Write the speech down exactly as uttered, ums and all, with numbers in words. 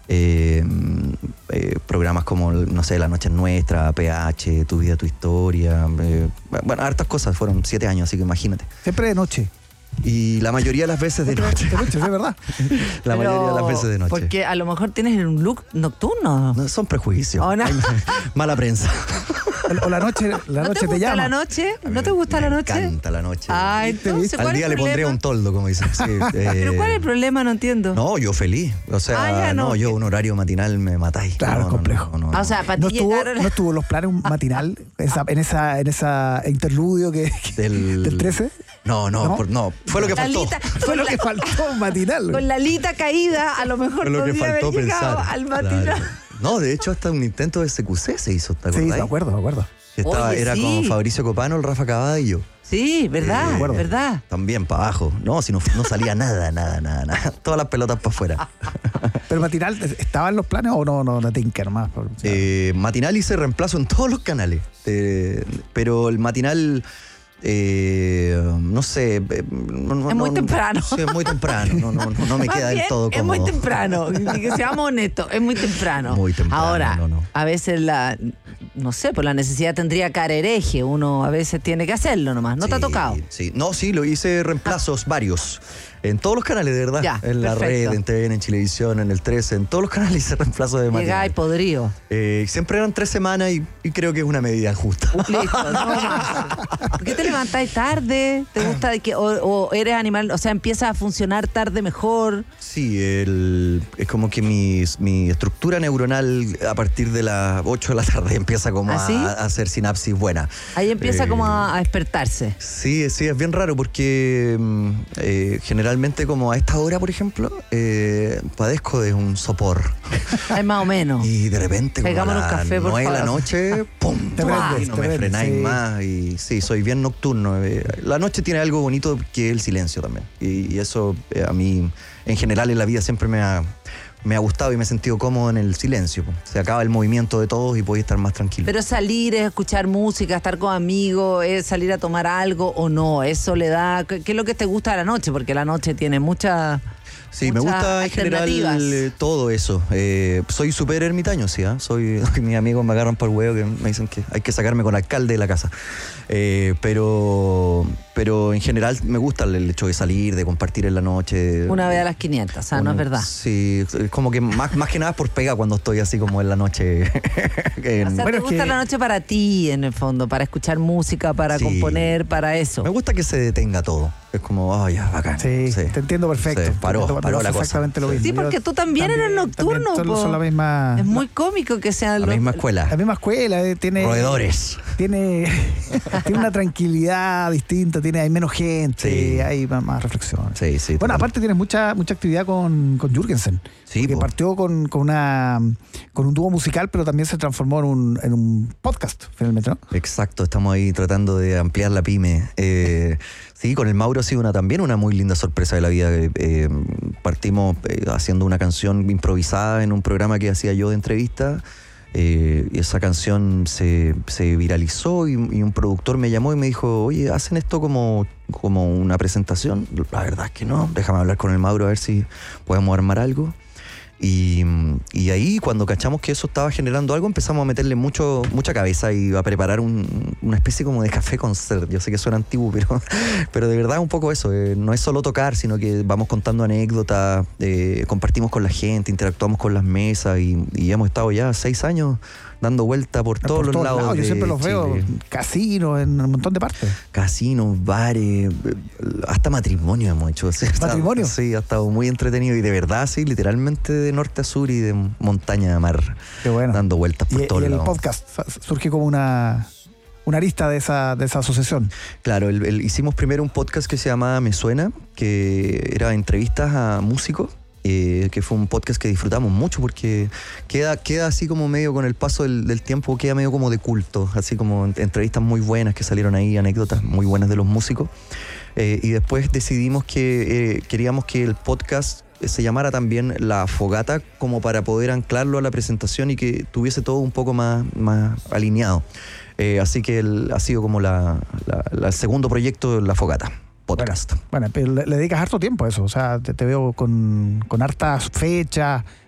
Eh, eh, programas como, no sé, La Noche es Nuestra, P H, Tu Vida, Tu Historia. Eh, bueno, hartas cosas, fueron siete años, así que imagínate. Siempre de noche. Y la mayoría de las veces de noche. De noche, es verdad. La Pero, mayoría de las veces de noche. Porque a lo mejor tienes un look nocturno. No, son prejuicios. ¿O no? Mala prensa. O la noche, la ¿No noche te te, gusta llama. la noche? ¿No te gusta la noche? Me encanta la noche. Ah, entonces, Al ¿cuál día es el le pondría problema? un toldo, como dicen. Sí, eh, ¿Pero cuál es el problema? No entiendo. No, yo feliz. O sea, Ah, ya, no. no, yo un horario matinal me matáis. Claro, no, es complejo. No, no, no, Ah, o sea, para ¿No ti estuvo, llegar a la- ¿No estuvo en los planes un matinal esa, en esa en esa interludio que, que- Del- del trece? No, no, ¿No? por- no. Fue lo que La faltó. lita- Fue con lo la- que faltó, un matinal. Con la alita caída, a lo mejor Fue lo que podría faltó haber llegado pensar. al matinal. Claro. No, de hecho, hasta un intento de S Q C se hizo, ¿te Sí, acordás? de acuerdo, de acuerdo. Estaba, Oye, era sí. con Fabricio Copano, el Rafa Cavada y yo. Sí, verdad, Eh, acuerdo. verdad. También para abajo. No, si no, no salía nada, nada, nada, nada. Todas las pelotas para afuera. Pero matinal, ¿estaba en los planes o no, no, no tinker más? O sea, Eh, matinal hice reemplazo en todos los canales. Eh, pero el matinal, eh, no sé. eh, no- no- Es muy no- temprano. Sí, es muy temprano. No, no, no, no me Más queda del bien, todo es cómodo. muy temprano, que seamos honestos, es muy temprano. Muy temprano, Ahora, no, no. a veces la, no sé, por la necesidad tendría cara hereje, uno a veces tiene que hacerlo nomás, ¿no te ha Sí, tocado? Sí, no, sí, lo hice reemplazos varios. En todos los canales, de verdad. Ya, en la perfecto. red, en T V N, en Chilevisión, en el trece, en todos los canales hice reemplazos de Llegáis matinal. podrido. Eh, siempre eran tres semanas y, y creo que es una medida justa. Listo, no más. ¿Por qué te levantáis tarde? ¿Te gusta de que, o, o eres animal, o sea, empieza a funcionar tarde mejor? Sí, el, es como que mi, mi estructura neuronal a partir de las ocho de la tarde empieza como ¿Ah, a, sí? a hacer sinapsis buena. Ahí empieza Eh, como a, a despertarse. Sí, sí, es bien raro porque mm, eh, generalmente como a esta hora, por ejemplo, eh, padezco de un sopor. Es más o menos. Y de repente, como a Traigámonos las un café, por nueve de la favor. noche, ¡pum! Te ¡pum! prendes, y no te me prendes, frenáis sí. más. Y sí, soy bien nocturno. eh, La noche tiene algo bonito que es el silencio también. Y, y eso eh, a mí, en general, en la vida siempre me ha, me ha gustado y me he sentido cómodo en el silencio. po. Se acaba el movimiento de todos y puedo estar más tranquilo. Pero salir es escuchar música, estar con amigos, es salir a tomar algo o no, es soledad. ¿Qué, qué es lo que te gusta de la noche? Porque la noche tiene mucha... Sí, me muchas gusta en general alternativas. eh, todo eso. Eh, soy súper ermitaño, sí. ¿ah? Soy Mis amigos me agarran por el huevo que me dicen que hay que sacarme con el alcalde de la casa. Eh, pero, pero en general me gusta el hecho de salir, de compartir en la noche. Una vez a las quinientas, o sea, no es Uno- verdad. Sí, es como que más, más que nada es por pega cuando estoy así como en la noche. En- O sea, Bueno, te es gusta que- la noche para ti, en el fondo, para escuchar música, para Sí. componer, para eso. me gusta que se detenga todo. Es como, oh, ya, bacán. Sí, te entiendo perfecto. Sí, paró, Te entiendo, paró me la pasa cosa. exactamente lo Sí. mismo. Sí, porque Yo tú también eres nocturno, también son, po. son la misma... Es muy cómico que sean La los- misma escuela. La misma escuela, eh, tiene... Roedores. Tiene, tiene una tranquilidad distinta, tiene, hay menos gente, Sí. hay más, más reflexión. Sí, sí. Bueno, total. aparte tienes mucha mucha actividad con, con Jürgensen. Sí, que po. partió con, con una con un dúo musical, pero también se transformó en un, en un podcast, finalmente, ¿no? Exacto, estamos ahí tratando de ampliar la pyme. Eh, sí, con el Mauro ha sido una, también una muy linda sorpresa de la vida. Eh, eh, partimos eh, haciendo una canción improvisada en un programa que hacía yo de entrevista. Eh, y esa canción se, se viralizó y, y un productor me llamó y me dijo, oye, ¿hacen esto como, como una presentación? La verdad es que no, déjame hablar con el Mauro a ver si podemos armar algo. Y, y ahí cuando cachamos que eso estaba generando algo empezamos a meterle mucho, mucha cabeza y a preparar un, una especie como de café concert. Yo sé que suena antiguo, pero, pero de verdad un poco eso, eh, no es solo tocar, sino que vamos contando anécdotas, eh, compartimos con la gente, interactuamos con las mesas y, y hemos estado ya seis años dando vuelta por todos Por los todos lados. lados, yo de siempre los veo, Chile. casinos, en un montón de partes. Casinos, bares, hasta matrimonio hemos hecho. Sí, ¿Matrimonio? Sí, ha estado muy entretenido y de verdad, sí, literalmente de norte a sur y de montaña a mar, Qué bueno. dando vueltas por Y, todos y el lados. podcast surge como una, una arista de esa, de esa asociación. Claro, el- el- hicimos primero un podcast que se llamaba Me Suena, que era entrevistas a músicos. Eh, que fue un podcast que disfrutamos mucho porque queda, queda así como medio con el paso del, del tiempo, queda medio como de culto, así como entrevistas muy buenas que salieron ahí, anécdotas muy buenas de los músicos. Eh, y después decidimos que eh, queríamos que el podcast se llamara también La Fogata, como para poder anclarlo a la presentación y que tuviese todo un poco más, más alineado. Eh, así que el- ha sido como la, la- la- el segundo proyecto, La Fogata. Podcast. Bueno, pero le, le dedicas harto tiempo a eso, o sea, te, te veo con, con hartas fechas,